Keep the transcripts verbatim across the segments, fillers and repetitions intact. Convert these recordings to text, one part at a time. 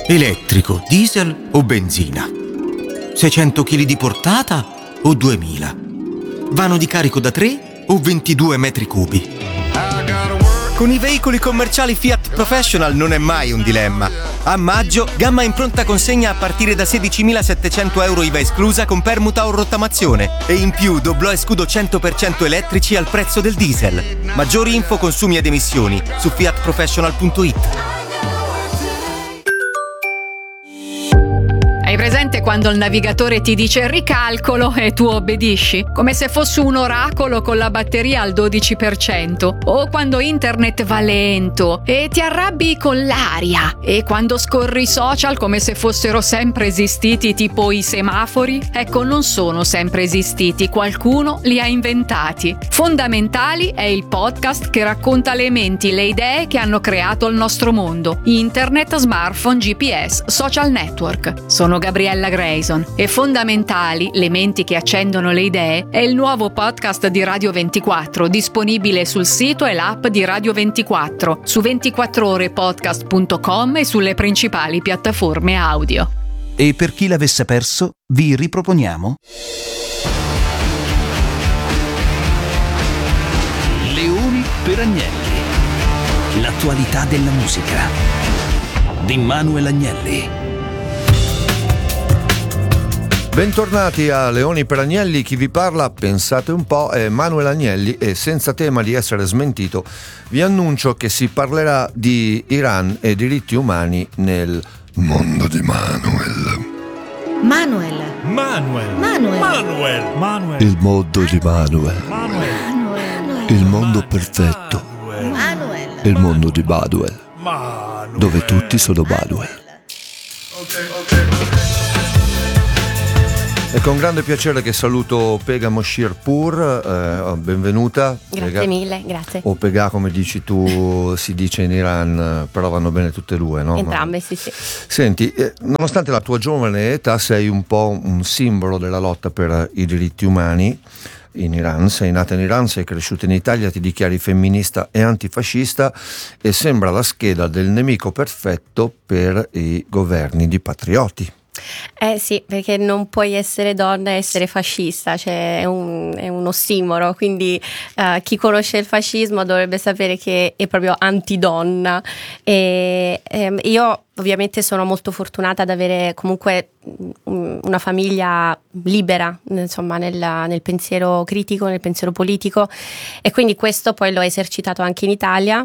Elettrico, diesel o benzina? seicento chili di portata o duemila? Vano di carico da tre o ventidue metri cubi? Con i veicoli commerciali Fiat Professional non è mai un dilemma. A maggio, gamma in pronta consegna a partire da sedicimilasettecento euro I V A esclusa con permuta o rottamazione. E in più doblò e scudo cento per cento elettrici al prezzo del diesel. Maggiori info, consumi ed emissioni su fiat professional punto it. Hai presente quando il navigatore ti dice ricalcolo e tu obbedisci? Come se fosse un oracolo con la batteria al dodici per cento. O quando internet va lento e ti arrabbi con l'aria. E quando scorri i social come se fossero sempre esistiti, tipo i semafori. Ecco, non sono sempre esistiti, qualcuno li ha inventati. Fondamentali è il podcast che racconta le menti, le idee che hanno creato il nostro mondo. Internet, smartphone, G P S, social network. Sono Gabriella Grayson e Fondamentali, le menti che accendono le idee, è il nuovo podcast di Radio ventiquattro, disponibile sul sito e l'app di Radio ventiquattro, su ventiquattro ore podcast punto com e sulle principali piattaforme audio. E per chi l'avesse perso, vi riproponiamo Leoni per Agnelli. L'attualità della musica di Manuel Agnelli. Bentornati a Leoni per Agnelli, chi vi parla, pensate un po', è Manuel Agnelli e senza tema di essere smentito vi annuncio che si parlerà di Iran e diritti umani nel mondo di Manuel. Manuel. Manuel. Manuel. Manuel. Manuel. Il mondo di Manuel. Manuel. Il mondo perfetto. Manuel. Il mondo di Baduel. Manuel. Dove tutti sono Baduel. Ok, ok. È con grande piacere che saluto Pega Moshirpur, eh, benvenuta. Grazie Pega. mille, grazie. O Pega come dici tu si dice in Iran, però vanno bene tutte e due, no? Entrambe, sì, sì. Senti, eh, nonostante la tua giovane età sei un po' un simbolo della lotta per i diritti umani in Iran, sei nata in Iran, sei cresciuta in Italia, ti dichiari femminista e antifascista e sembra la scheda del nemico perfetto per i governi di patrioti. Eh sì, perché non puoi essere donna e essere fascista, cioè è un, è un ossimoro, quindi uh, chi conosce il fascismo dovrebbe sapere che è proprio antidonna. E ehm, io ovviamente sono molto fortunata ad avere comunque una famiglia libera, insomma, nel, nel pensiero critico, nel pensiero politico, e quindi questo poi l'ho esercitato anche in Italia,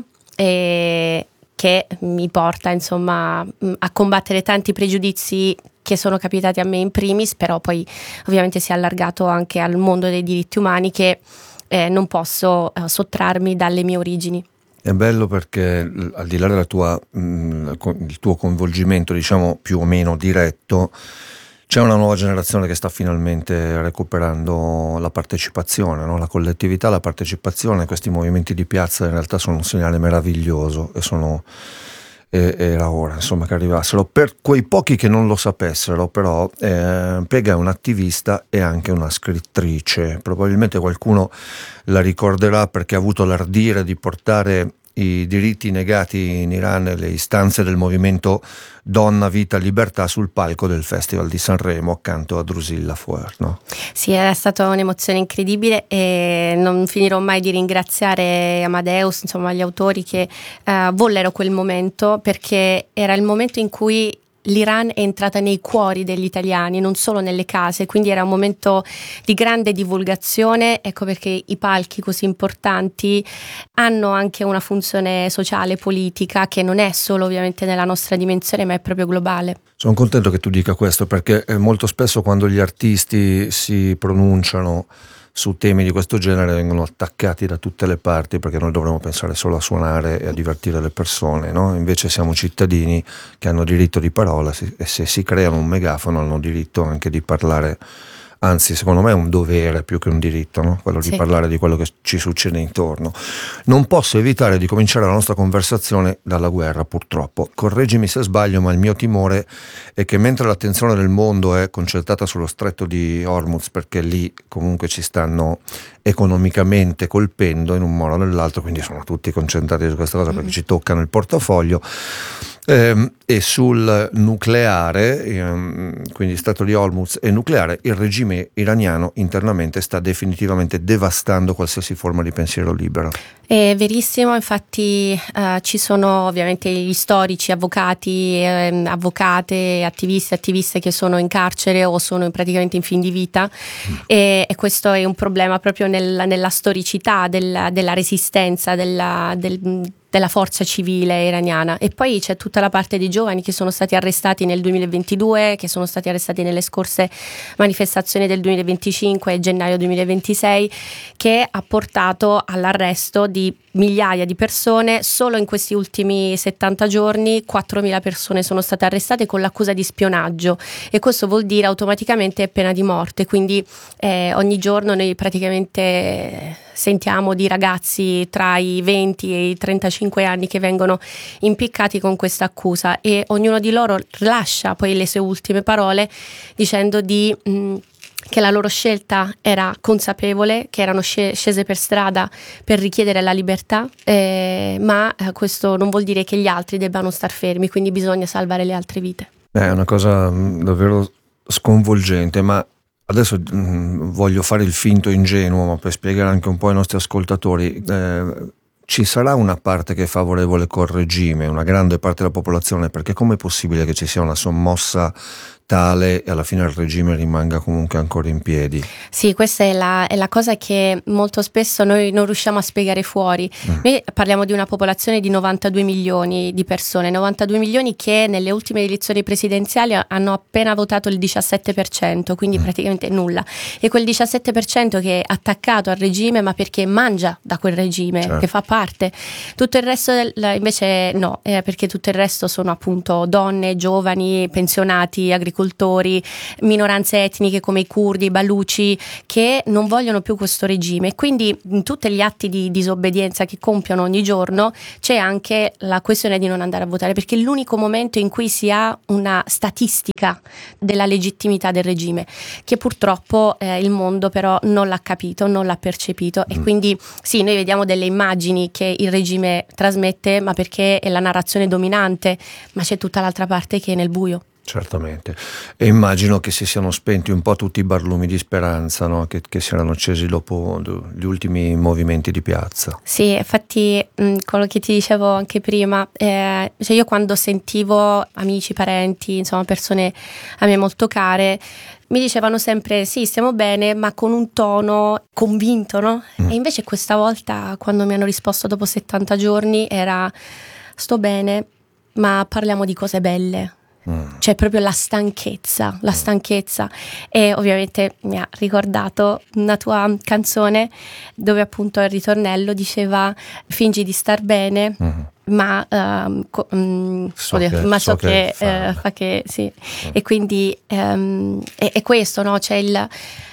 e che mi porta insomma a combattere tanti pregiudizi che sono capitati a me in primis, però poi ovviamente si è allargato anche al mondo dei diritti umani, che eh, non posso eh, sottrarmi dalle mie origini. È bello perché al di là della tua, mh, il tuo coinvolgimento, diciamo più o meno diretto, c'è una nuova generazione che sta finalmente recuperando la partecipazione, no? La collettività, la partecipazione. Questi movimenti di piazza in realtà sono un segnale meraviglioso e sono e, era ora insomma che arrivassero. Per quei pochi che non lo sapessero, però, eh, Pega è un'attivista e anche una scrittrice. Probabilmente qualcuno la ricorderà perché ha avuto l'ardire di portare i diritti negati in Iran e le istanze del movimento Donna, Vita, Libertà sul palco del Festival di Sanremo accanto a Drusilla Foer, no? Sì, è stata un'emozione incredibile e non finirò mai di ringraziare Amadeus, insomma gli autori che uh, vollero quel momento, perché era il momento in cui l'Iran è entrata nei cuori degli italiani, non solo nelle case, quindi era un momento di grande divulgazione. Ecco perché i palchi così importanti hanno anche una funzione sociale, politica, che non è solo ovviamente nella nostra dimensione, ma è proprio globale. Sono contento che tu dica questo, perché molto spesso quando gli artisti si pronunciano su temi di questo genere vengono attaccati da tutte le parti, perché noi dovremmo pensare solo a suonare e a divertire le persone, no? Invece siamo cittadini che hanno diritto di parola e se si creano un megafono hanno diritto anche di parlare. Anzi, secondo me è un dovere più che un diritto, no? Quello di sì. parlare di quello che ci succede intorno. Non posso evitare di cominciare la nostra conversazione dalla guerra, purtroppo. Correggimi se sbaglio, ma il mio timore è che mentre l'attenzione del mondo è concentrata sullo stretto di Hormuz, perché lì comunque ci stanno economicamente colpendo in un modo o nell'altro, quindi sono tutti concentrati su questa cosa perché ci toccano il portafoglio, Ehm, e sul nucleare, ehm, quindi Stato di Hormuz e nucleare, il regime iraniano internamente sta definitivamente devastando qualsiasi forma di pensiero libero. È verissimo, infatti eh, ci sono ovviamente gli storici, avvocati, eh, avvocate, attivisti, attiviste che sono in carcere o sono praticamente in fin di vita mm. e, e questo è un problema proprio nel, nella storicità della, della resistenza, della, del, della forza civile iraniana. E poi c'è tutta la parte dei giovani che sono stati arrestati nel duemilaventidue, che sono stati arrestati nelle scorse manifestazioni del duemilaventicinque e gennaio duemilaventisei, che ha portato all'arresto di migliaia di persone. Solo in questi ultimi settanta giorni quattromila persone sono state arrestate con l'accusa di spionaggio, e questo vuol dire automaticamente pena di morte. Quindi eh, ogni giorno noi praticamente sentiamo di ragazzi tra i venti e i trentacinque anni che vengono impiccati con questa accusa, e ognuno di loro lascia poi le sue ultime parole dicendo di mh, che la loro scelta era consapevole, che erano scese per strada per richiedere la libertà, eh, ma eh, questo non vuol dire che gli altri debbano star fermi, quindi bisogna salvare le altre vite. È una cosa mh, davvero sconvolgente, ma adesso mh, voglio fare il finto ingenuo, ma per spiegare anche un po' ai nostri ascoltatori, eh, ci sarà una parte che è favorevole col regime, una grande parte della popolazione, perché com'è possibile che ci sia una sommossa tale e alla fine il regime rimanga comunque ancora in piedi? Sì, questa è la, è la cosa che molto spesso noi non riusciamo a spiegare fuori. Mm. Noi parliamo di una popolazione di novantadue milioni di persone, novantadue milioni che nelle ultime elezioni presidenziali hanno appena votato il diciassette per cento, quindi mm. praticamente nulla. E quel diciassette per cento che è attaccato al regime, ma perché mangia da quel regime, certo, che fa parte. Tutto il resto del, invece no, eh, perché tutto il resto sono appunto donne, giovani, pensionati, agricoltori, agricoltori, minoranze etniche come i curdi, i baluci, che non vogliono più questo regime. Quindi in tutti gli atti di disobbedienza che compiono ogni giorno c'è anche la questione di non andare a votare, perché è l'unico momento in cui si ha una statistica della legittimità del regime, che purtroppo eh, il mondo però non l'ha capito, non l'ha percepito. Mm. E quindi sì, noi vediamo delle immagini che il regime trasmette, ma perché è la narrazione dominante, ma c'è tutta l'altra parte che è nel buio. Certamente, e immagino che si siano spenti un po' tutti i barlumi di speranza, no? che, che si erano accesi dopo gli ultimi movimenti di piazza. Sì, infatti mh, quello che ti dicevo anche prima, eh, cioè io quando sentivo amici, parenti, insomma persone a me molto care, mi dicevano sempre sì, stiamo bene, ma con un tono convinto, no? Mm. E invece questa volta, quando mi hanno risposto dopo settanta giorni, era sto bene, ma parliamo di cose belle. Mm. C'è proprio la stanchezza, la stanchezza. E ovviamente mi ha ricordato una tua canzone dove appunto il ritornello diceva fingi di star bene, mm. ma, um, co- um, so oddio, che, ma so, so che, che fa. Uh, fa che sì. Mm. E quindi um, è, è questo, no? C'è il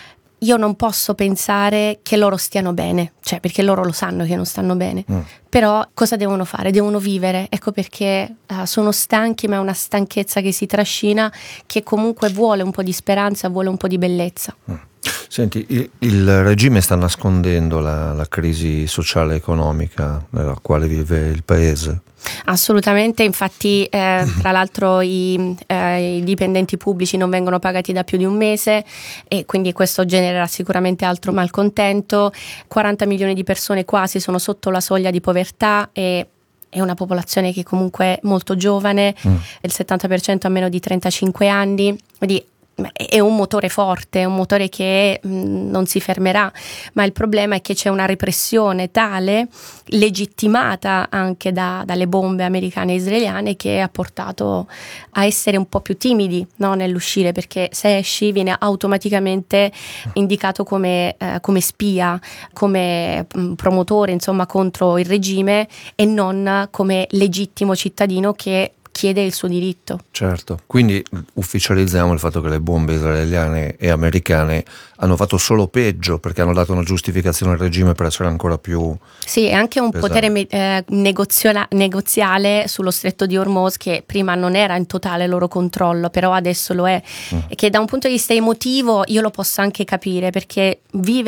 io non posso pensare che loro stiano bene, cioè perché loro lo sanno che non stanno bene, mm. però cosa devono fare? Devono vivere, ecco perché uh, sono stanchi, ma è una stanchezza che si trascina, che comunque vuole un po' di speranza, vuole un po' di bellezza. Mm. Senti, il, il regime sta nascondendo la, la crisi sociale e economica nella quale vive il paese? Assolutamente, infatti eh, tra l'altro i, eh, i dipendenti pubblici non vengono pagati da più di un mese e quindi questo genererà sicuramente altro malcontento. quaranta milioni di persone quasi sono sotto la soglia di povertà e è una popolazione che comunque è molto giovane, mm. il settanta per cento ha meno di trentacinque anni, quindi è un motore forte, è un motore che mh, non si fermerà, ma il problema è che c'è una repressione tale, legittimata anche da, dalle bombe americane e israeliane, che ha portato a essere un po' più timidi, no, nell'uscire, perché se esci viene automaticamente indicato come, eh, come spia, come mh, promotore insomma contro il regime e non come legittimo cittadino che chiede il suo diritto. Certo, quindi ufficializziamo il fatto che le bombe israeliane e americane hanno fatto solo peggio, perché hanno dato una giustificazione al regime per essere ancora più sì, è anche un pesante. potere eh, negoziola- negoziale sullo stretto di Hormuz, che prima non era in totale loro controllo, però adesso lo è, mm. e che da un punto di vista emotivo io lo posso anche capire, perché vivere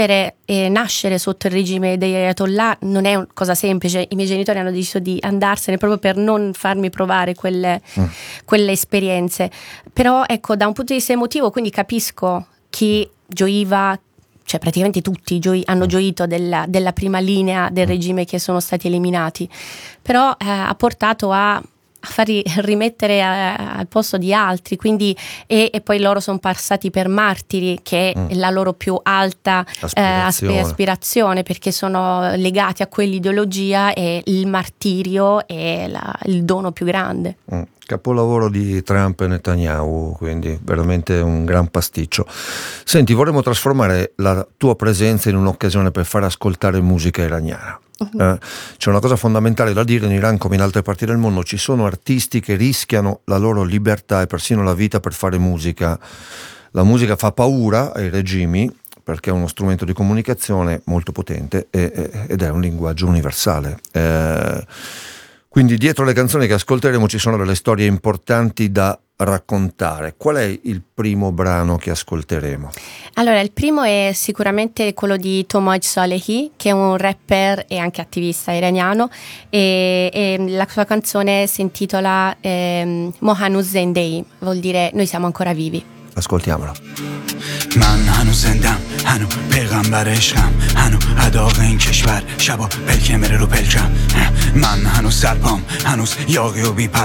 eh, nascere sotto il regime degli Ayatollah non è una cosa semplice. I miei genitori hanno deciso di andarsene proprio per non farmi provare quelle, mm. quelle esperienze. Però ecco, da un punto di vista emotivo, quindi capisco chi gioiva, cioè praticamente tutti gio- hanno gioito della, della prima linea del regime che sono stati eliminati, però eh, ha portato a a farli rimettere a, al posto di altri, quindi e, e poi loro sono passati per martiri, che è mm. la loro più alta aspirazione. Eh, aspirazione, perché sono legati a quell'ideologia e il martirio è la, il dono più grande. Mm. Capolavoro di Trump e Netanyahu, quindi veramente un gran pasticcio. Senti, vorremmo trasformare la tua presenza in un'occasione per far ascoltare musica iraniana. Uh-huh. Eh, c'è una cosa fondamentale da dire: in Iran come in altre parti del mondo ci sono artisti che rischiano la loro libertà e persino la vita per fare musica. La musica fa paura ai regimi perché è uno strumento di comunicazione molto potente e, e, ed è un linguaggio universale. Eh, quindi dietro le canzoni che ascolteremo ci sono delle storie importanti da raccontare. Qual è il primo brano che ascolteremo? Allora, il primo è sicuramente quello di Tomaj Salehi, che è un rapper e anche attivista iraniano, e, e la sua canzone si intitola eh, Mohanuz Zendei, vuol dire noi siamo ancora vivi. Ascoltiamola. من هنوز زندم، هنو پیغمبر عشقم، هنو اداغ این کشور، شبا پلکه میره رو پلکم، من هنوز سرپام، هنوز یاقی و بی پر